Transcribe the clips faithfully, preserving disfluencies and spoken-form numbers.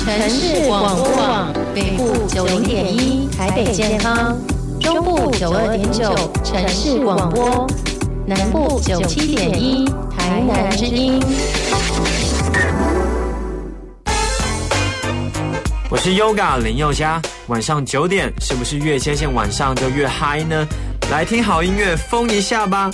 城市广播网北部九零点一台北健康，中部九二点九城市广播，南部九七点一台南之音。 我是 Yoga 林宥嘉，晚上九点是不是越接近晚上就越嗨呢？来听好音乐，疯一下吧！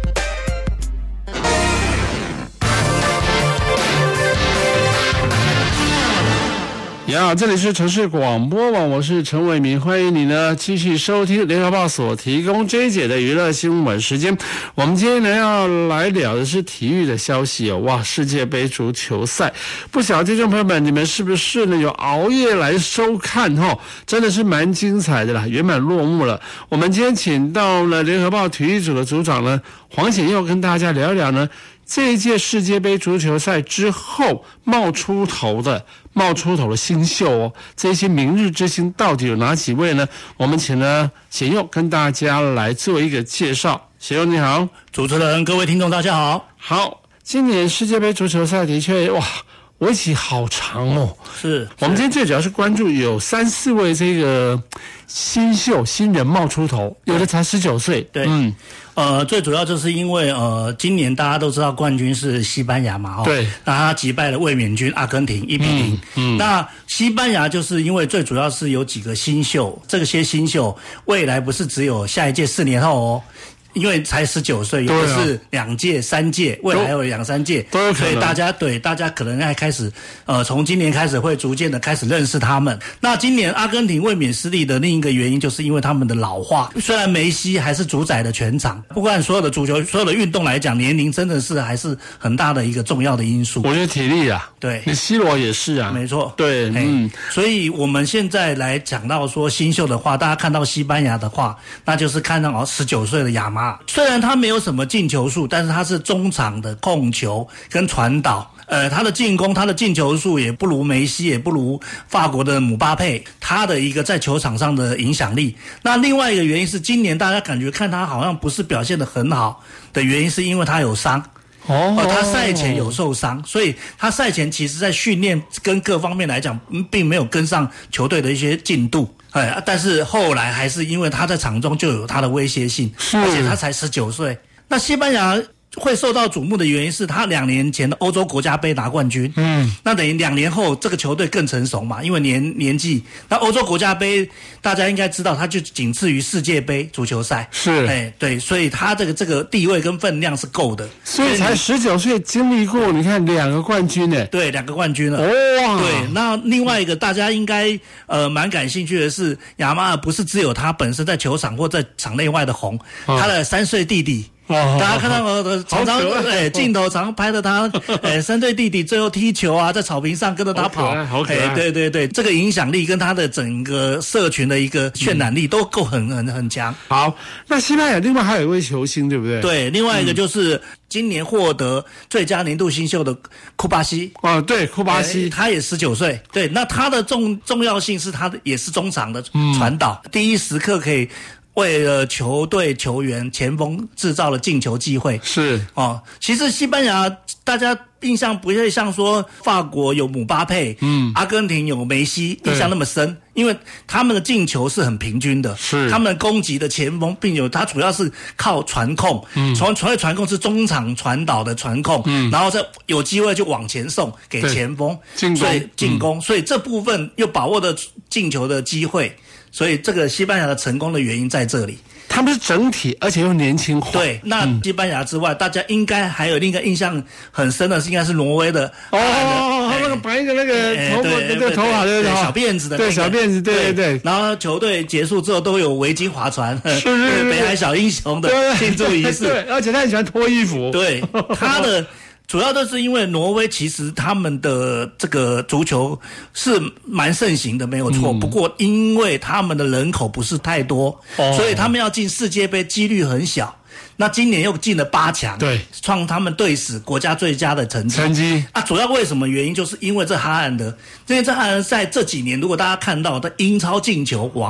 呀，这里是城市广播网，我是陈伟民，欢迎你呢继续收听联合报所提供这一节的娱乐新闻时间。我们今天呢要来聊的是体育的消息哦，哇，世界杯足球赛，不晓得听众朋友们你们是不是呢有熬夜来收看哦？真的是蛮精彩的啦，圆满落幕了。我们今天请到了联合报体育组的组长呢黄显佑跟大家聊一聊呢这一届世界杯足球赛之后冒出头的冒出头的新秀哦，这些明日之星到底有哪几位呢？我们请了显佑跟大家来做一个介绍。显佑你好。 主持人各位听众大家好。 好，今年世界杯足球赛的确哇为期好长哦。 是， 我们今天最主要是关注有三四位这个新秀新人冒出头，有的才十九岁。 对，嗯，呃，最主要就是因为呃，今年大家都知道冠军是西班牙嘛，哈， 对， 那他击败了卫冕军阿根廷一比零。嗯，那西班牙就是因为最主要是有几个新秀，这些新秀未来不是只有下一届四年后哦。因为才十九岁，有的是两届、三届，未来还有两三届，所以大家对大家可能还开始，呃，从今年开始会逐渐的开始认识他们。那今年阿根廷卫冕失利的另一个原因，就是因为他们的老化。虽然梅西还是主宰了全场，不管所有的足球、所有的运动来讲，年龄真的是还是很大的一个重要的因素。 我觉得体力啊， 对， 你 C 罗也是啊， 没错， 对，嗯， 所以我们现在来讲到说新秀的话，大家看到西班牙的话，那就是看到哦十九岁的亚马。虽然他没有什么进球数，但是他是中场的控球跟传导，呃，他的进攻，他的进球数也不如梅西，也不如法国的姆巴佩，他的一个在球场上的影响力。那另外一个原因是，今年大家感觉看他好像不是表现得很好的原因，是因为他有伤。哦，他赛前有受伤，所以他赛前其实在训练跟各方面来讲，并没有跟上球队的一些进度。哎，但是后来还是因为他在场中就有他的威胁性，而且他才十九岁。那西班牙会受到瞩目的原因是他两年前的欧洲国家杯拿冠军，嗯，那等于两年后这个球队更成熟嘛，因为年年纪，那欧洲国家杯大家应该知道，它就仅次于世界杯足球赛， 是， 哎，对，所以他这个这个地位跟分量是够的， 所以才十九岁经历过，你看两个冠军呢， 对，两个冠军了， 哇， 对，那另外一个大家应该呃蛮感兴趣的是，亚马尔不是只有他本身在球场或在场内外的红，他的三岁弟弟。哦，大家看到我的常常哎镜头常拍的他哎三岁弟弟最后踢球啊，在草坪上跟着他跑， 好可爱， 哎对对对，这个影响力跟他的整个社群的一个渲染力都够很很很强。 好，那西班牙另外还有一位球星，对不对？ 对，另外一个就是今年获得最佳年度新秀的库巴西。 哦，对，库巴西， 哎、他也十九岁。对，那他的重重要性是他的也是中场的传导，嗯、第一时刻可以。为了球队球员前锋制造了进球机会， 是哦。其实西班牙大家印象不会像说法国有姆巴佩，嗯，阿根廷有梅西印象那么深，因为他们的进球是很平均的， 是他们攻击的前锋，并有他主要是靠传控，嗯，传传传控是中场传导的传控，嗯，然后再有机会就往前送给前锋进攻， 所以进攻，嗯、所以这部分又把握的进球的机会。所以这个西班牙的成功的原因在这里， 他们是整体而且又年轻化。 对，那西班牙之外，嗯、大家应该还有另一个印象很深的是，应该是挪威的哦，哦那个白的那个头发，那个头发对对小辫子的， 对小辫子，对对对。 然后球队结束之后都有围巾划船， 是是北海小英雄的庆祝仪式， 对，而且他很喜欢脱衣服， 对他的。主要都是因为挪威其实他们的这个足球是蛮盛行的，没有错。嗯、不过因为他们的人口不是太多，哦、所以他们要进世界杯几率很小。那今年又进了八强， 对， 创他们队史国家最佳的成绩。 成绩啊，主要为什么原因就是因为这哈兰德，因为这哈兰德在这几年，如果大家看到的英超进球王。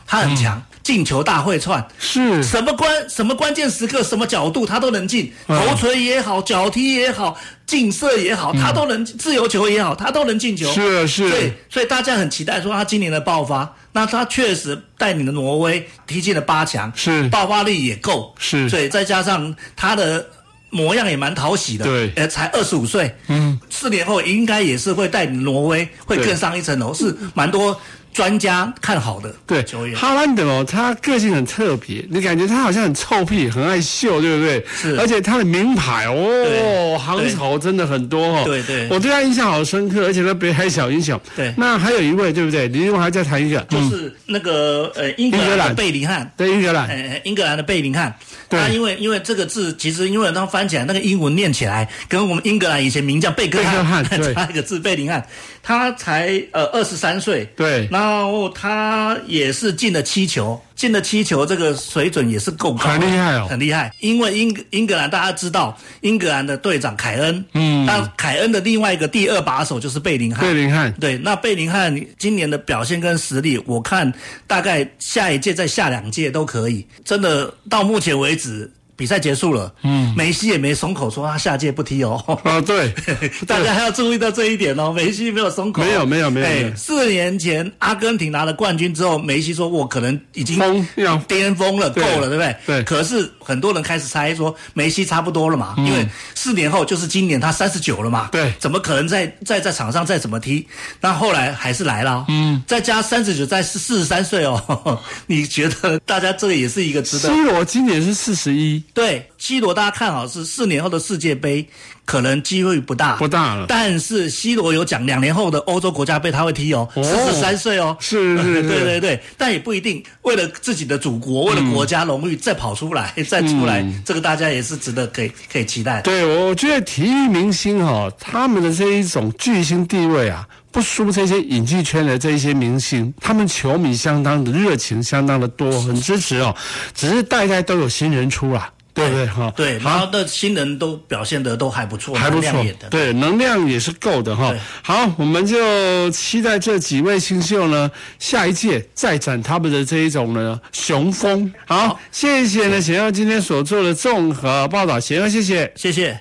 他很强。嗯，进球大会串， 是什么关什么关键时刻什么角度他都能进，头锤也好，脚踢也好，劲射也好，他都能，自由球也好，他都能进球。 是是， 对，所以大家很期待说他今年的爆发。那他确实带领的挪威踢进了八强， 是爆发力也够， 是， 所以再加上他的模样也蛮讨喜的， 对， 呃，才二十五岁，嗯，四年后应该也是会带领挪威会更上一层楼，是蛮多专家看好的。 对，哈兰德哦，他个性很特别，你感觉他好像很臭屁，很爱秀，对不对？ 是， 而且他的名牌哦，行头真的很多哦。 对对， 我对他印象好深刻，而且他北海小英雄。 对， 那还有一位，对不对？你另外还再谈一个， 就是那个呃英格兰的贝林汉。 对，英格兰， 呃，英格兰的贝林汉。那因为因为这个字，其实因为它翻起来那个英文念起来，跟我们英格兰以前名叫贝克汉差一个字，贝林汉。他才呃二十三岁， 对， 然后他也是进了七球，进了七球，这个水准也是够高， 很厉害哦， 很厉害。因为英英格兰大家知道，英格兰的队长凯恩，嗯，那凯恩的另外一个第二把手就是贝林汉， 贝林汉， 对，那贝林汉今年的表现跟实力，我看大概下一届再下两届都可以，真的到目前为止。比赛结束了，嗯，梅西也没松口说他下届不踢哦。 啊，对， 大家还要注意到这一点哦。梅西没有松口， 没有，没有，没有。 哎，四年前阿根廷拿了冠军之后，梅西说我可能已经巅峰了，够了，对不对？ 对。 可是很多人开始猜说梅西差不多了嘛，嗯、因为四年后就是今年他三十九了嘛， 对， 怎么可能在在在场上再怎么踢？那后来还是来了、哦，嗯，再加三十九，再四十三岁哦呵呵。你觉得大家这个也是一个值得？ C 罗今年是四十一。 对 ，C 罗大家看好是四年后的世界杯，可能机会不大， 不大了。 但是 C 罗有讲，两年后的欧洲国家杯他会踢哦，四十三岁哦， 是是是， 对对对，但也不一定。为了自己的祖国，为了国家荣誉，再跑出来，再出来，嗯、这个大家也是值得可以可以期待的。 对，我觉得体育明星哦，他们的这一种巨星地位啊。不输这些影剧圈的这一些明星，他们球迷相当的热情，相当的多，很支持哦。只是代代都有新人出啦，对不对哈？ 对，然后的新人都表现得都还不错， 还不错，对，能量也是够的哈。好，我们就期待这几位新秀呢，下一届再展他们的这一种呢雄风。好，好谢谢呢，贤佑今天所做的综合报道，贤佑谢谢， 谢谢。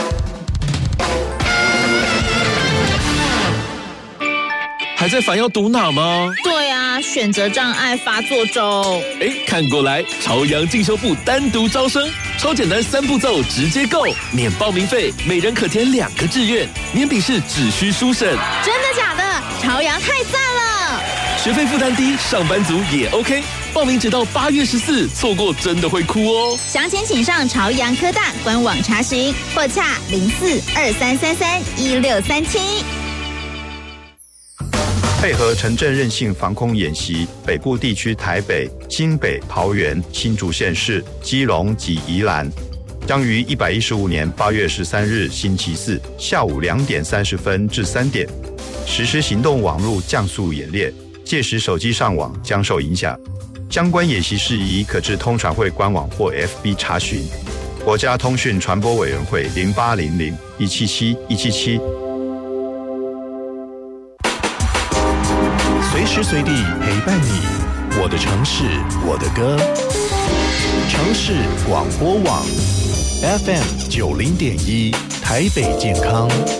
还在烦要读哪吗？ 对啊，选择障碍发作中。 哎，看过来，朝阳进修部单独招生，超简单三步骤直接购，免报名费，每人可填两个志愿，免笔试只需书审。 真的假的？朝阳太赞了！ 学费负担低，上班族也 OK。报名直到八月十四，错过真的会哭哦。 详情请上朝阳科大官网查询，或洽零四二三三三一六三七。 配合城镇韧性防空演习，北部地区台北、新北、桃园、新竹县市、基隆及宜兰，将于一百一十五年八月十三日星期四下午两点三十分至三点，实施行动网络降速演练，届时手机上网将受影响。相关演习事宜可至通传会官网或 F B 查询。国家通讯传播委员会零八零零一七七一七七。 随时随地陪伴你，我的城市，我的歌。城市广播网 F M 九零点一，台北健康。